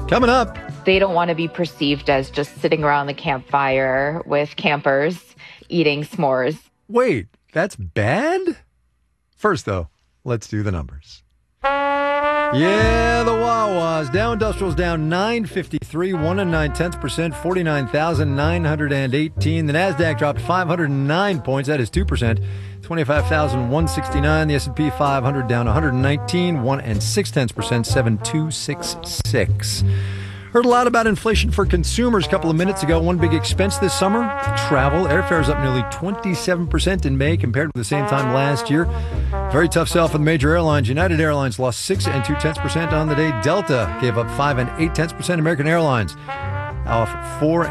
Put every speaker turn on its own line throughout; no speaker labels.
Coming up.
They don't want to be perceived as just sitting around the campfire with campers eating s'mores.
Wait, that's bad? First, though, let's do the numbers. Yeah, the Wawas. Dow Industrial's down 953, 1 9/10%, 49,918. The NASDAQ dropped 509 points. That is 2%, 25,169. The S&P 500 down 119, 1 6/10%, 7,266. Heard a lot about inflation for consumers a couple of minutes ago. One big expense this summer, travel. Airfares up nearly 27% in May compared with the same time last year. Very tough sell for the major airlines. United Airlines lost 6 2/10% on the day. Delta gave up 5 8/10%. American Airlines off 4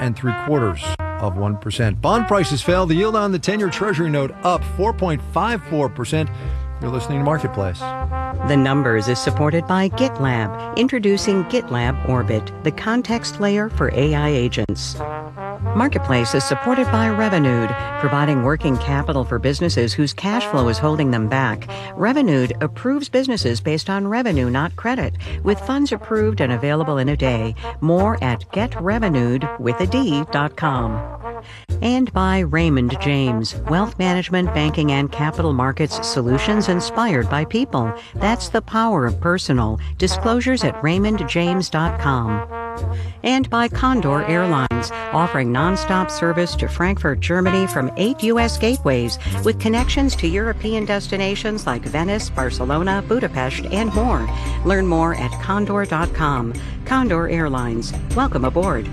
3/4%. Bond prices fell. The yield on the 10-year Treasury note up 4.54%. You're listening to Marketplace.
The Numbers is supported by GitLab, introducing GitLab Orbit, the context layer for AI agents. Marketplace is supported by Revenued, providing working capital for businesses whose cash flow is holding them back. Revenued approves businesses based on revenue, not credit, with funds approved and available in a day. More at getrevenued.com. And by Raymond James, wealth management, banking, and capital markets solutions inspired by people. That's the power of personal. Disclosures at raymondjames.com. And by Condor Airlines, offering nonstop service to Frankfurt, Germany from 8 U.S. gateways with connections to European destinations like Venice, Barcelona, Budapest, and more. Learn more at condor.com. Condor Airlines. Welcome aboard.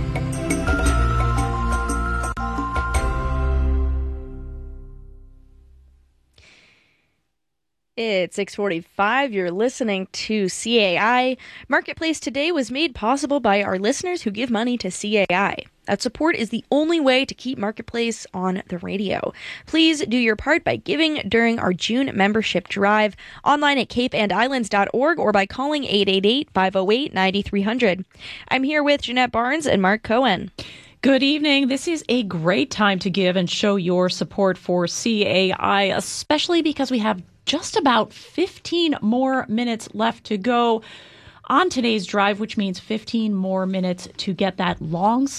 It's 6:45. You're listening to CAI. Marketplace today was made possible by our listeners who give money to CAI. That support is the only way to keep Marketplace on the radio. Please do your part by giving during our June membership drive, online at capeandislands.org or by calling 888-508-9300. I'm here with Jeanette Barnes and Mark Cohen.
Good evening. This is a great time to give and show your support for CAI, especially because we have just about 15 more minutes left to go on today's drive, which means 15 more minutes to get that long